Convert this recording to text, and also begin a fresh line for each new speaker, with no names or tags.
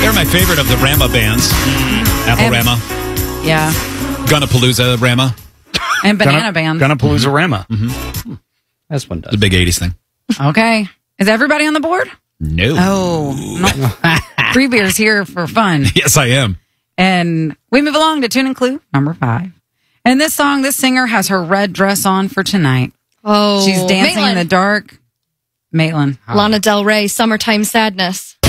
They're my favorite of the Rama bands. Apple Rama.
Yeah.
Gunapalooza Rama.
And Banana Band.
Gunapalooza Rama. Mm-hmm. That's one does.
The big 80s thing.
Okay. Is everybody on the board?
No.
Oh. No. Free beers here for fun.
Yes, I am.
And we move along to tune and clue number 5. And this song, this singer has her red dress on for tonight.
Oh.
She's dancing in the dark. Maitland.
Lana Del Rey, Summertime Sadness.